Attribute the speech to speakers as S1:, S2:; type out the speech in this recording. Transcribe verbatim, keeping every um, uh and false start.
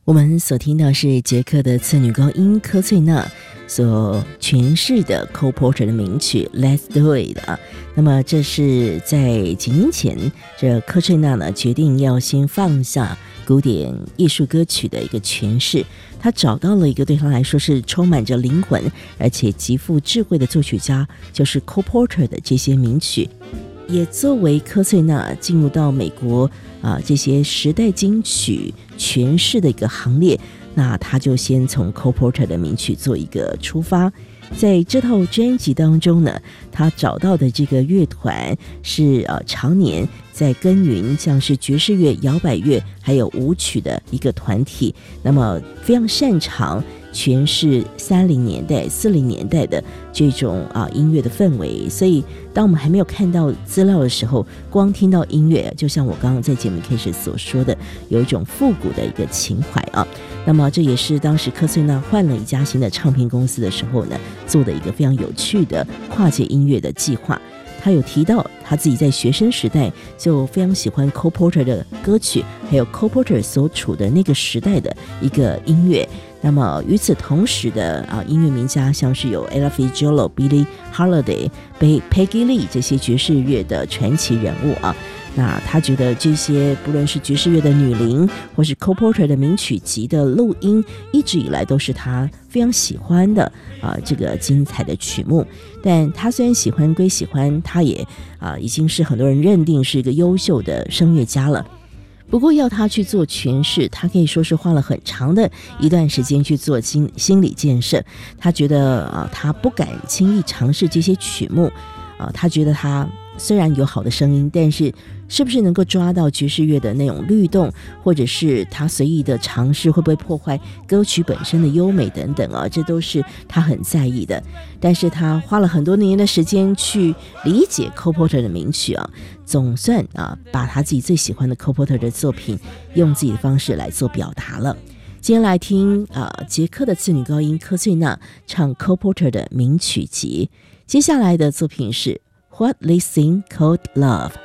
S1: 我们所听到是捷克的次女高音科翠娜所诠释的 Cole Porter 的名曲 Let's Do It 啊。那么这是在几年前，这科翠娜呢决定要先放下古典艺术歌曲的一个诠释，她找到了一个对她来说是充满着灵魂而且极富智慧的作曲家，就是 Cole Porter 的这些名曲。也作为科翠娜进入到美国啊这些时代金曲诠释的一个行列，那他就先从 Cole Porter 的名曲做一个出发。在这套专辑当中呢，他找到的这个乐团是呃常年在耕耘像是爵士乐、摇摆乐还有舞曲的一个团体，那么非常擅长诠释三零年代、四零年代的这种啊音乐的氛围。所以当我们还没有看到资料的时候，光听到音乐，就像我刚刚在节目开始所说的，有一种复古的一个情怀啊。那么这也是当时科翠娜换了一家新的唱片公司的时候呢，做的一个非常有趣的跨界音乐的计划。他有提到他自己在学生时代就非常喜欢 Cole Porter 的歌曲，还有 Cole Porter 所处的那个时代的一个音乐。那么与此同时的啊，音乐名家像是有 Ella Fitzgerald、Billie Holiday、Peggy Lee 这些爵士乐的传奇人物啊。那他觉得这些不论是爵士乐的女伶或是 Cole Porter 的名曲集的录音，一直以来都是他非常喜欢的啊这个精彩的曲目。但他虽然喜欢归喜欢，他也啊已经是很多人认定是一个优秀的声乐家了。不过要他去做诠释，他可以说是花了很长的一段时间去做心心理建设。他觉得啊，他不敢轻易尝试这些曲目啊，他觉得他虽然有好的声音，但是是不是能够抓到爵士乐的那种律动，或者是他随意的尝试会不会破坏歌曲本身的优美等等啊，这都是他很在意的。但是他花了很多年的时间去理解 Cole Porter 的名曲啊，总算啊把他自己最喜欢的 Cole Porter 的作品用自己的方式来做表达了。今天来听啊捷克的次女高音科翠娜唱 Cole Porter 的名曲集，接下来的作品是 What They Sing Called Love。